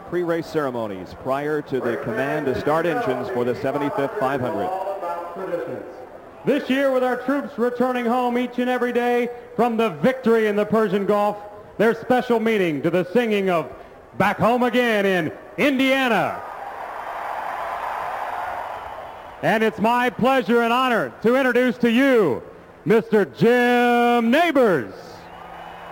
pre-race ceremonies prior to the command to start engines for the 75th 500. This year, with our troops returning home each and every day from the victory in the Persian Gulf, their special meeting to the singing of Back Home Again in Indiana. And it's my pleasure and honor to introduce to you Mr. Jim Nabors.